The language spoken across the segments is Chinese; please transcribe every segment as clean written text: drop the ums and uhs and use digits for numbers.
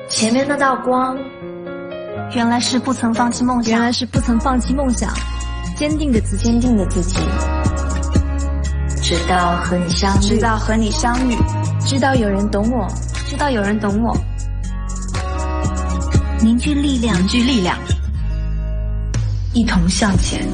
前面那道光， 原来是不曾放弃梦想，坚定的自己， 直到和你相遇， 知道有人懂我，凝聚力量， 一同向前。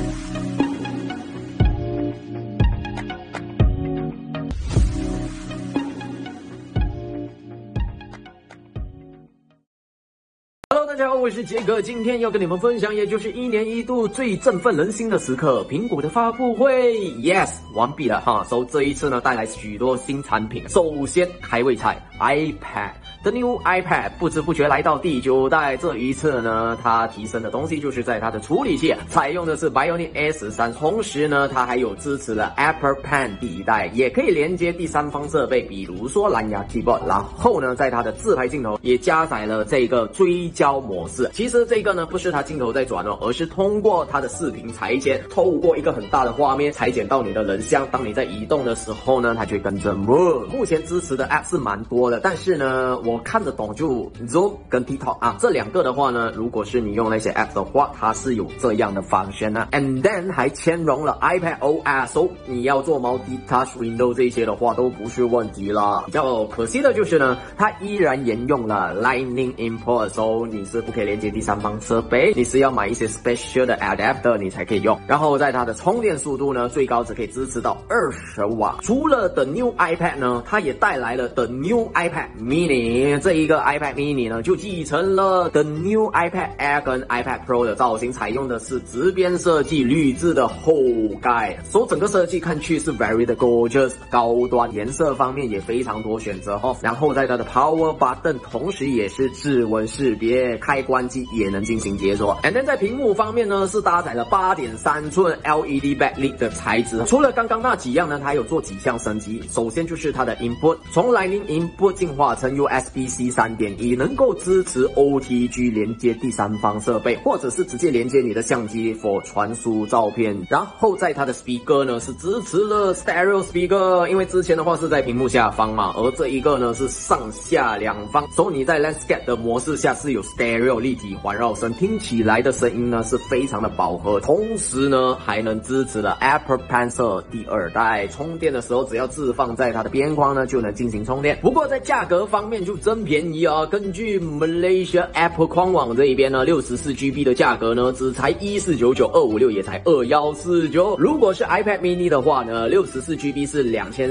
大家好，我是杰哥，今天要跟你们分享，也就是1年1度最振奋人心的时刻——苹果的发布会。Yes， 完毕了哈。这一次呢，带来许多新产品。首先，开胃菜 iPad。The new iPad 不知不觉来到第9代，这一次呢，它提升的东西就是在它的处理器，采用的是 Bionic A13，同时呢，它还有支持了 Apple Pen 第1代，也可以连接第三方设备，比如说蓝牙 keyboard。然后呢，在它的自拍镜头也加载了这个追焦模式。其实这个呢，不是它镜头在转哦，而是通过它的视频裁剪，透过一个很大的画面裁剪到你的人像。当你在移动的时候呢，它就会跟着 move。目前支持的 app 是蛮多的，但是呢，我看得懂就 Zoom 跟 TikTok 啊，这两个的话呢，如果是你用那些 app 的话，它是有这样的function啊。And then 还兼容了 iPad OS， 你要做 multi-touch window 这些的话都不是问题了。比较可惜的就是呢，它依然沿用了 Lightning input， 你是不可以连接第三方设备，你是要买一些 special 的 adapter 你才可以用。然后在它的充电速度呢，最高只可以支持到20瓦。除了 The New iPad 呢，它也带来了 The New iPad Mini。这一个 iPad Mini 呢，就继承了 The New iPad Air 跟 iPad Pro 的造型，采用的是直边设计铝制的后盖，整个设计看去是 very 的 gorgeous 高端，颜色方面也非常多选择哦。然后在它的 Power Button 同时也是指纹识别，开关机也能进行解锁。And then 在屏幕方面呢，是搭载了 8.3 寸 LED backlit 的材质。除了刚刚那几样呢，它还有做几项升级。首先就是它的 Input， 从 Lightning Input 进化成 USB-C 3.1， 能够支持 OTG 连接第三方设备，或者是直接连接你的相机 for 传输照片。然后在它的 Speaker 呢，是支持了 Stereo Speaker， 因为之前的话是在屏幕下方嘛，而这一个呢是上下两方，所以你在 Landscape 的模式下是有 Stereo 立体环绕声，听起来的声音呢是非常的饱和。同时呢，还能支持了 Apple Pencil 第2代，充电的时候只要置放在它的边框呢，就能进行充电。不过在价格方面就真便宜啊！根据 Malaysia Apple 官网这一边呢，64GB 的价格呢只才1499256，也才2149。如果是 iPad mini 的话呢，64GB 是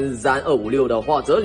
2326的话，则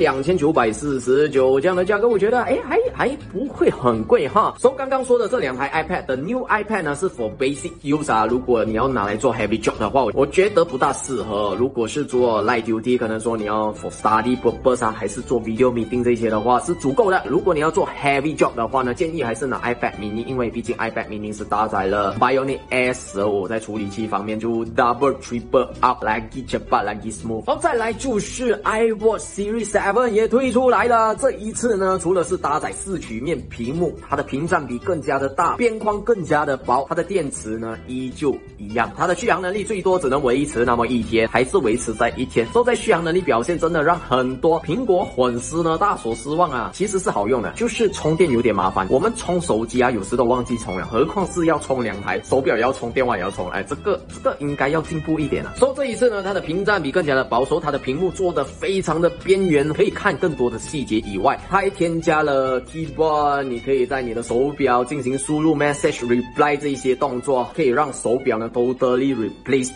2949，这样的价格我觉得还不会很贵哈。刚刚说的这两台 iPad 的 New iPad 呢是 for basic use 啊，如果你要拿来做 heavy job 的话，我觉得不大适合。如果是做 light duty， 可能说你要 for study purpose 啊，还是做 video meeting 这些的话是足够的。如果你要做 heavy job 的话呢，建议还是拿 iPad mini， 因为毕竟 iPad mini 是搭载了 Bionic A15， 在处理器方面就 double triple up lagi cepat lagi smooth。再来就是 iWatch Series 7也推出来了。这一次呢，除了是搭载4曲面屏幕，它的屏占比更加的大，边框更加的薄，它的电池呢依旧一样，它的续航能力最多只能维持那么1天，还是维持在1天。在续航能力表现真的让很多苹果粉丝呢大所失望啊。其实是好用的，就是充电有点麻烦，我们充手机啊有时都忘记充了，何况是要充2台，手表也要充，电话也要充，这个应该要进步一点啊。这一次呢，它的屏占比更加的薄，它的屏幕做的非常的边缘，可以看更多的细节以外，它还添加了 keyboard， 你可以在你的手表进行输入 message reply 这一些动作，可以让手表呢 totally replace